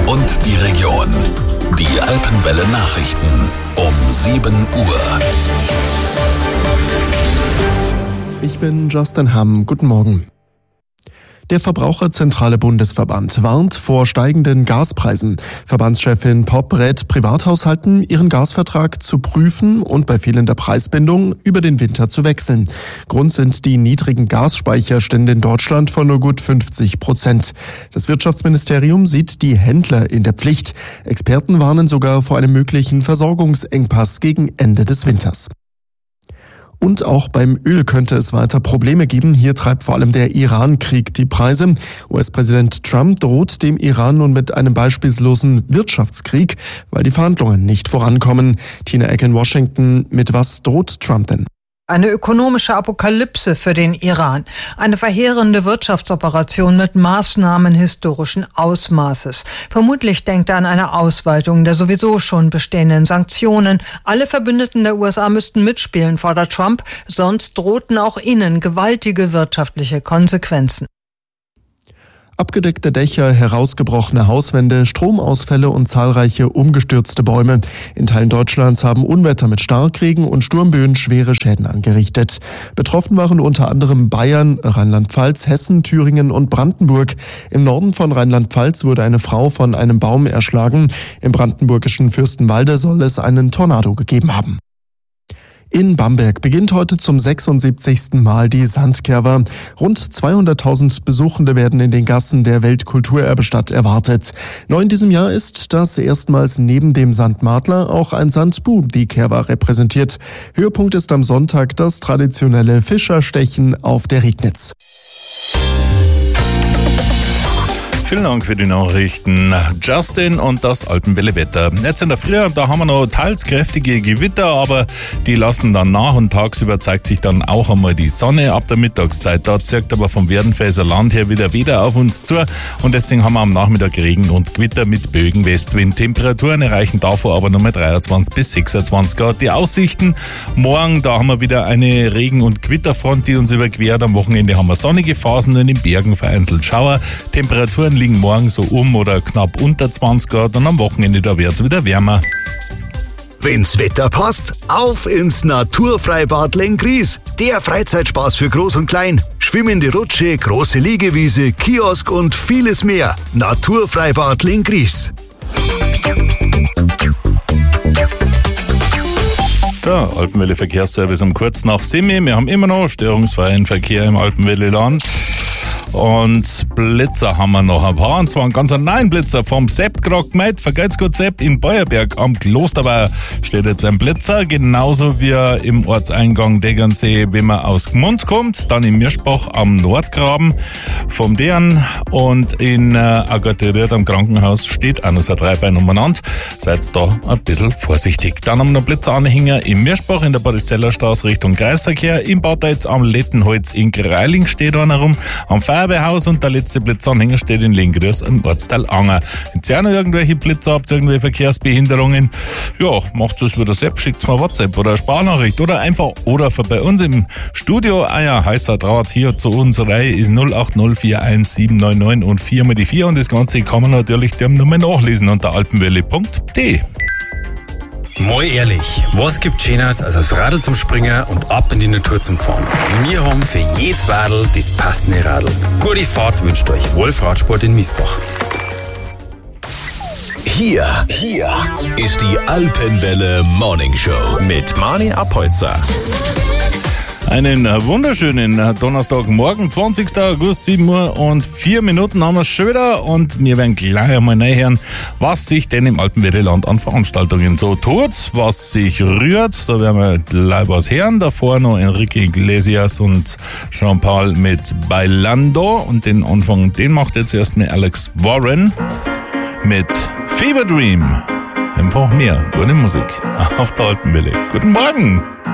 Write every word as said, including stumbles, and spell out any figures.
und die Region. Die Alpenwelle Nachrichten um sieben Uhr. Ich bin Justin Hamm. Guten Morgen. Der Verbraucherzentrale Bundesverband warnt vor steigenden Gaspreisen. Verbandschefin Popp rät Privathaushalten, ihren Gasvertrag zu prüfen und bei fehlender Preisbindung über den Winter zu wechseln. Grund sind die niedrigen Gasspeicherstände in Deutschland von nur gut fünfzig Prozent. Das Wirtschaftsministerium sieht die Händler in der Pflicht. Experten warnen sogar vor einem möglichen Versorgungsengpass gegen Ende des Winters. Und auch beim Öl könnte es weiter Probleme geben. Hier treibt vor allem der Iran-Krieg die Preise. U S-Präsident Trump droht dem Iran nun mit einem beispiellosen Wirtschaftskrieg, weil die Verhandlungen nicht vorankommen. Tina Eck in Washington, mit was droht Trump denn? Eine ökonomische Apokalypse für den Iran. Eine verheerende Wirtschaftsoperation mit Maßnahmen historischen Ausmaßes. Vermutlich denkt er an eine Ausweitung der sowieso schon bestehenden Sanktionen. Alle Verbündeten der U S A müssten mitspielen, fordert Trump. Sonst drohten auch ihnen gewaltige wirtschaftliche Konsequenzen. Abgedeckte Dächer, herausgebrochene Hauswände, Stromausfälle und zahlreiche umgestürzte Bäume. In Teilen Deutschlands haben Unwetter mit Starkregen und Sturmböen schwere Schäden angerichtet. Betroffen waren unter anderem Bayern, Rheinland-Pfalz, Hessen, Thüringen und Brandenburg. Im Norden von Rheinland-Pfalz wurde eine Frau von einem Baum erschlagen. Im brandenburgischen Fürstenwalde soll es einen Tornado gegeben haben. In Bamberg beginnt heute zum sechsundsiebzigsten Mal die Sandkerwa. Rund zweihunderttausend Besuchende werden in den Gassen der Weltkulturerbestadt erwartet. Neu in diesem Jahr ist, dass erstmals neben dem Sandmadler auch ein Sandbu die Kerwa repräsentiert. Höhepunkt ist am Sonntag das traditionelle Fischerstechen auf der Regnitz. Vielen Dank für die Nachrichten, Justin, und das Alpenwelle-Wetter. Jetzt in der Früh, da haben wir noch teils kräftige Gewitter, aber die lassen dann nach und tagsüber zeigt sich dann auch einmal die Sonne ab der Mittagszeit. Da zirkt aber vom Werdenfelser Land her wieder wieder auf uns zu und deswegen haben wir am Nachmittag Regen und Gewitter mit Bögen Westwind. Temperaturen erreichen davor aber nur mal dreiundzwanzig bis sechsundzwanzig Grad. Die Aussichten morgen, da haben wir wieder eine Regen- und Gewitterfront, die uns überquert. Am Wochenende haben wir sonnige Phasen, in den Bergen vereinzelt Schauer. Temperaturen liegen morgen so um oder knapp unter zwanzig Grad und am Wochenende da wird es wieder wärmer. Wenn's Wetter passt, auf ins Naturfreibad Lenggries. Der Freizeitspaß für Groß und Klein. Schwimmende Rutsche, große Liegewiese, Kiosk und vieles mehr. Naturfreibad Lenggries. Der Alpenwelle Verkehrsservice um kurz nach sieben. Wir haben immer noch störungsfreien Verkehr im Alpenwelle-Land. Und Blitzer haben wir noch ein paar, und zwar einen ganz neuen Blitzer vom Sepp gerade gemeldet. Vergeht's gut, Sepp, in Beuerberg am Klosterweiher steht jetzt ein Blitzer, genauso wie im Ortseingang Deggernsee, wenn man aus Gmund kommt, dann in Mirschbach am Nordgraben vom Dern und in äh, Agateriert am Krankenhaus steht auch noch so ein Dreibein umeinander. Seid da ein bisschen vorsichtig. Dann haben wir noch Blitzeranhänger in Mirschbach in der Borizellerstraße Richtung Kreisverkehr, im Bauteitz am Lettenholz in Greiling steht einer rum, am Feuerwehrhaus, und der letzte Blitzanhänger steht in Lenggries im Ortsteil Anger. Wenn ihr auch noch irgendwelche Blitzer habt, irgendwelche Verkehrsbehinderungen, ja, macht es wieder Sepp, schickt mal WhatsApp oder eine Sprachnachricht oder einfach oder bei uns im Studio. Ah ja, heißer Draht hier zu uns, Reihe ist null acht null vier eins sieben neun neun und vier mal die vier, und das Ganze kann man natürlich dem nochmal nachlesen unter alpenwelle punkt de. Mal ehrlich, was gibt Schöneres als aufs Radl zum Springen und ab in die Natur zum Fahren? Wir haben für jedes Radl das passende Radl. Gute Fahrt wünscht euch Wolf Radsport in Miesbach. Hier, hier ist die Alpenwelle Morning Show mit Martin Abholzer. Einen wunderschönen Donnerstagmorgen, zwanzigsten August, sieben Uhr und vier Minuten haben wir schon wieder, und wir werden gleich einmal nachhören, was sich denn im Alpenwelle-Land an Veranstaltungen so tut, was sich rührt. Da werden wir gleich was hören. Davor noch Enrique Iglesias und Jean-Paul mit Bailando, und den Anfang, den macht jetzt erstmal Alex Warren mit Fever Dream. Einfach mehr gute Musik auf der Alpenwelle. Guten Morgen!